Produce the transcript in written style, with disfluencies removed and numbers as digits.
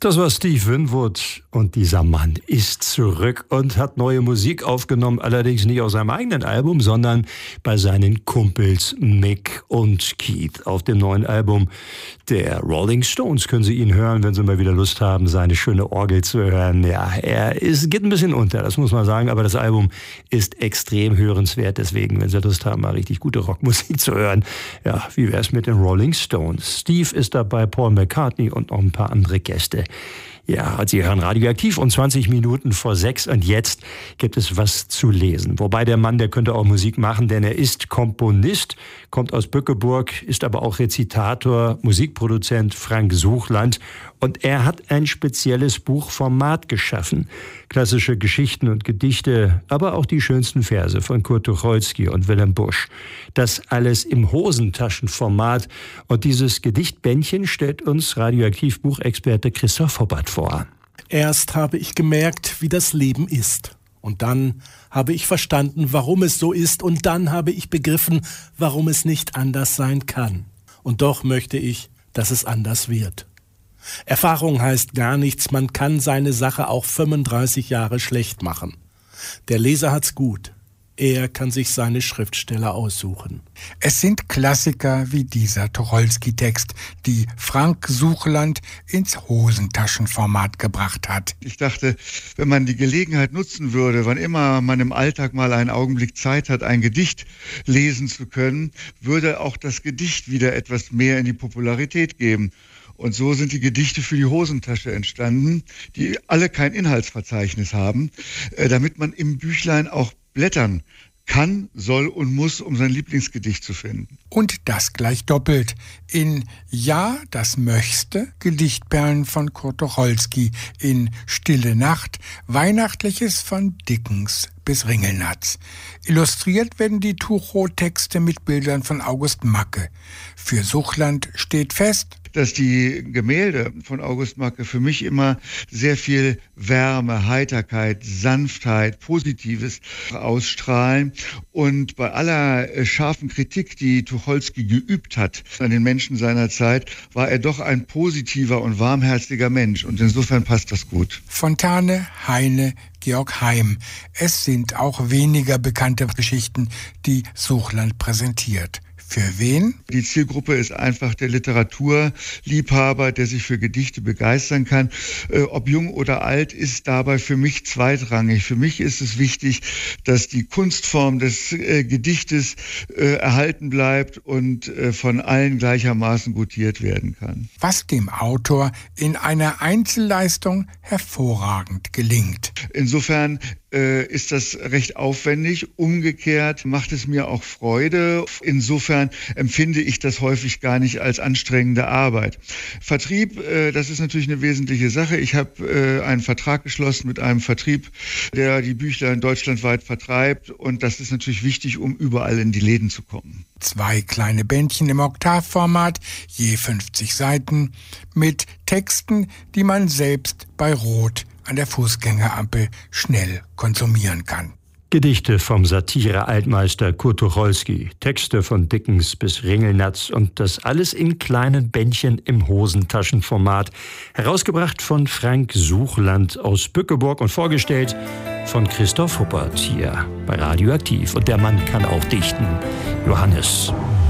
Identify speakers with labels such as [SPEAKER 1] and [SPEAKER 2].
[SPEAKER 1] Das war Steve Winwood und dieser Mann ist zurück und hat neue Musik aufgenommen, allerdings nicht auf seinem eigenen Album, sondern bei seinen Kumpels Mick und Keith. Auf dem neuen Album der Rolling Stones können Sie ihn hören, wenn Sie mal wieder Lust haben, seine schöne Orgel zu hören. Ja, geht ein bisschen unter, das muss man sagen, aber das Album ist extrem hörenswert. Deswegen, wenn Sie Lust haben, mal richtig gute Rockmusik zu hören, ja, wie wäre es mit den Rolling Stones? Steve ist dabei, Paul McCartney und noch ein paar andere Gäste. Ja, Sie hören Radioaktiv um 20 Minuten vor 6 und jetzt gibt es was zu lesen. Wobei der Mann, der könnte auch Musik machen, denn er ist Komponist, kommt aus Bückeburg, ist aber auch Rezitator, Musikproduzent Frank Suchland und er hat ein spezielles Buchformat geschaffen. Klassische Geschichten und Gedichte, aber auch die schönsten Verse von Kurt Tucholsky und Willem Busch. Das alles im Hosentaschenformat und dieses Gedichtbändchen stellt uns Radioaktiv-Buchexperte Christoph Hoppert vor.
[SPEAKER 2] Erst habe ich gemerkt, wie das Leben ist. Und dann habe ich verstanden, warum es so ist. Und dann habe ich begriffen, warum es nicht anders sein kann. Und doch möchte ich, dass es anders wird. Erfahrung heißt gar nichts. Man kann seine Sache auch 35 Jahre schlecht machen. Der Leser hat's gut. Er kann sich seine Schriftsteller aussuchen.
[SPEAKER 3] Es sind Klassiker wie dieser Tucholsky-Text, die Frank Suchland ins Hosentaschenformat gebracht hat.
[SPEAKER 4] Ich dachte, wenn man die Gelegenheit nutzen würde, wann immer man im Alltag mal einen Augenblick Zeit hat, ein Gedicht lesen zu können, würde auch das Gedicht wieder etwas mehr in die Popularität geben. Und so sind die Gedichte für die Hosentasche entstanden, die alle kein Inhaltsverzeichnis haben, damit man im Büchlein auch blättern kann, soll und muss, um sein Lieblingsgedicht zu finden.
[SPEAKER 3] Und das gleich doppelt. In Ja, das möchte, Gedichtperlen von Kurt Tucholsky, in Stille Nacht, Weihnachtliches von Dickens bis Ringelnatz. Illustriert werden die Tucho-Texte mit Bildern von August Macke. Für Suchland steht fest,
[SPEAKER 4] dass die Gemälde von August Macke für mich immer sehr viel Wärme, Heiterkeit, Sanftheit, Positives ausstrahlen. Und bei aller scharfen Kritik, die Tucholsky geübt hat an den Menschen seiner Zeit, war er doch ein positiver und warmherziger Mensch. Und insofern passt das gut.
[SPEAKER 3] Fontane, Heine, Georg Heim. Es sind auch weniger bekannte Geschichten, die Suchland präsentiert. Für wen?
[SPEAKER 4] Die Zielgruppe ist einfach der Literaturliebhaber, der sich für Gedichte begeistern kann. Ob jung oder alt, ist dabei für mich zweitrangig. Für mich ist es wichtig, dass die Kunstform des Gedichtes erhalten bleibt und von allen gleichermaßen gutiert werden kann.
[SPEAKER 3] Was dem Autor in einer Einzelleistung hervorragend gelingt.
[SPEAKER 4] Insofern ist das recht aufwendig. Umgekehrt macht es mir auch Freude. Insofern empfinde ich das häufig gar nicht als anstrengende Arbeit. Vertrieb, das ist natürlich eine wesentliche Sache. Ich habe einen Vertrag geschlossen mit einem Vertrieb, der die Büchlein deutschlandweit vertreibt. Und das ist natürlich wichtig, um überall in die Läden zu kommen.
[SPEAKER 3] 2 kleine Bändchen im Oktavformat, je 50 Seiten, mit Texten, die man selbst bei Rot an der Fußgängerampel schnell konsumieren kann.
[SPEAKER 1] Gedichte vom Satire-Altmeister Kurt Tucholsky, Texte von Dickens bis Ringelnatz und das alles in kleinen Bändchen im Hosentaschenformat. Herausgebracht von Frank Suchland aus Bückeburg und vorgestellt von Christoph Hoppert hier bei Radioaktiv. Und der Mann kann auch dichten, Johannes.